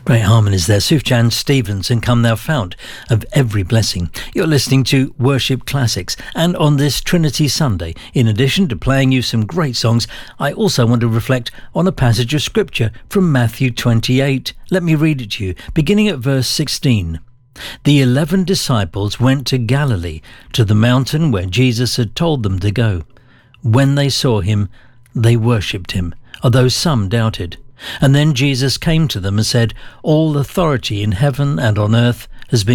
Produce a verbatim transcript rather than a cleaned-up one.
Great harmonies there. Sufjan Stevens and Come Thou Fount of Every Blessing. You're listening to Worship Classics, and on this Trinity Sunday, in addition to playing you some great songs, I also want to reflect on a passage of Scripture from Matthew twenty-eight. Let me read it to you, beginning at verse sixteen. The eleven disciples went to Galilee, to the mountain where Jesus had told them to go. When they saw him, they worshipped him, although some doubted. And then Jesus came to them and said, All authority in heaven and on earth has been